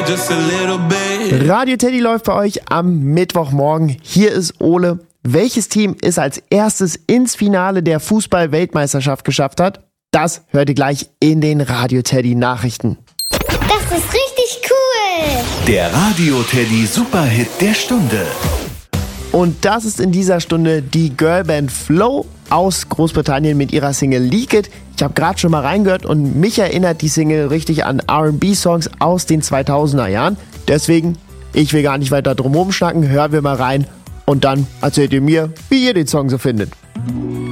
just a little bit. Radio Teddy läuft bei euch am Mittwochmorgen. Hier ist Ole. Welches Team es als erstes ins Finale der Fußball-Weltmeisterschaft geschafft hat, das hört ihr gleich in den Radio Teddy Nachrichten. Das ist richtig cool. Der Radio Teddy Superhit der Stunde. Und das ist in dieser Stunde die Girlband Flow aus Großbritannien mit ihrer Single Leak It. Ich habe gerade schon mal reingehört und mich erinnert die Single richtig an R&B-Songs aus den 2000er Jahren. Deswegen, ich will gar nicht weiter drum rumschnacken, hören wir mal rein und dann erzählt ihr mir, wie ihr den Song so findet.